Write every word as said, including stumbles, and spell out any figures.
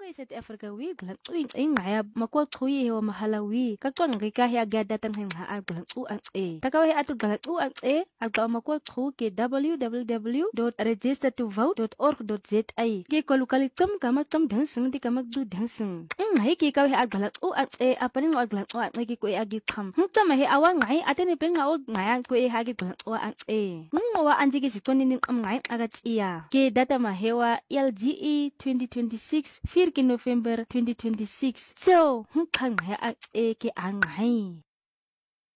ngay South Africa wi glan uing ing ngaya makol thuyi hewa mahalawi ka ton ngi ka ya ga datan heng ha glan u ang e takawi atu glan u ang e agba makol thu ke w w w dot register to vote dot org dot z a ke kolukali tsam kama tsam dhang sing di kama du dhang sing ngai ke ka ha glan u ang e apaning or glan u ang e ke ko agi kham tsam he awa ngai atene pe ngau ngai ko e ha ke glan u ang e ngwa anji ke sitoni ning am ngai aga tia ke data ma hewa L G E twenty twenty-six fir ke November twenty twenty-six so hung khang ha a e ke ang hai